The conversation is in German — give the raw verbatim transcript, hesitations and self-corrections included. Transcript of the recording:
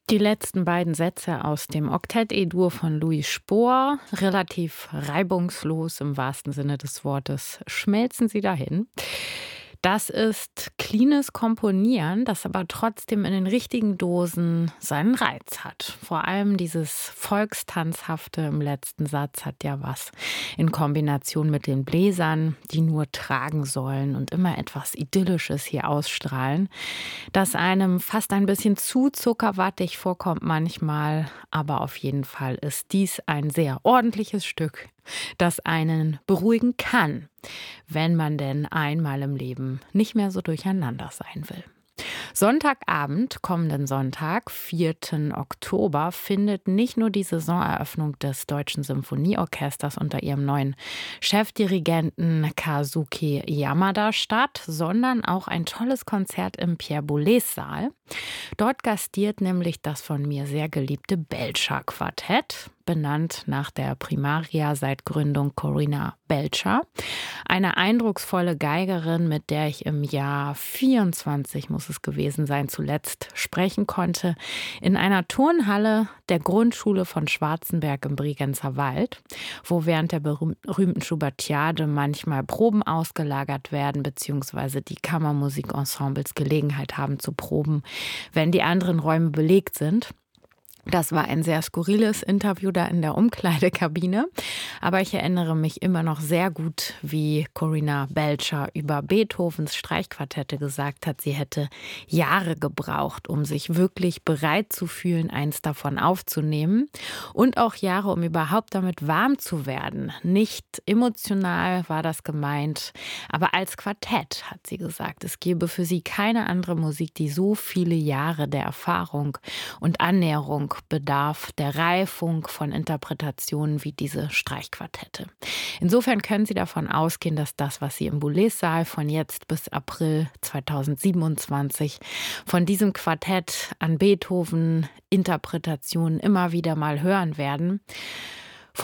Die letzten beiden Sätze aus dem Oktett E-Dur von Louis Spohr, relativ reibungslos im wahrsten Sinne des Wortes, schmelzen sie dahin. Das ist cleanes Komponieren, das aber trotzdem in den richtigen Dosen seinen Reiz hat. Vor allem dieses Volkstanzhafte im letzten Satz hat ja was in Kombination mit den Bläsern, die nur tragen sollen und immer etwas Idyllisches hier ausstrahlen, das einem fast ein bisschen zu zuckerwattig vorkommt manchmal, aber auf jeden Fall ist dies ein sehr ordentliches Stück, das einen beruhigen kann, wenn man denn einmal im Leben nicht mehr so durcheinander sein will. Sonntagabend, kommenden Sonntag, vierten Oktober, findet nicht nur die Saisoneröffnung des Deutschen Symphonieorchesters unter ihrem neuen Chefdirigenten Kazuki Yamada statt, sondern auch ein tolles Konzert im Pierre Boulez Saal. Dort gastiert nämlich das von mir sehr geliebte Belcher Quartett, benannt nach der Primaria seit Gründung Corinna Belcher. Eine eindrucksvolle Geigerin, mit der ich im Jahr vierundzwanzig, muss es gewesen sein, zuletzt sprechen konnte, in einer Turnhalle der Grundschule von Schwarzenberg im Bregenzer Wald, wo während der berühmten Schubertiade manchmal Proben ausgelagert werden, beziehungsweise die Kammermusikensembles Gelegenheit haben zu proben, wenn die anderen Räume belegt sind. Das war ein sehr skurriles Interview da in der Umkleidekabine, aber ich erinnere mich immer noch sehr gut, wie Corinna Belcher über Beethovens Streichquartette gesagt hat, sie hätte Jahre gebraucht, um sich wirklich bereit zu fühlen, eins davon aufzunehmen und auch Jahre, um überhaupt damit warm zu werden. Nicht emotional war das gemeint, aber als Quartett, hat sie gesagt, es gebe für sie keine andere Musik, die so viele Jahre der Erfahrung und Annäherung bedarf, der Reifung von Interpretationen wie diese Streichquartette. Insofern können Sie davon ausgehen, dass das, was Sie im Boulez-Saal von jetzt bis April zweitausendsiebenundzwanzig von diesem Quartett an Beethoven-Interpretationen immer wieder mal hören werden,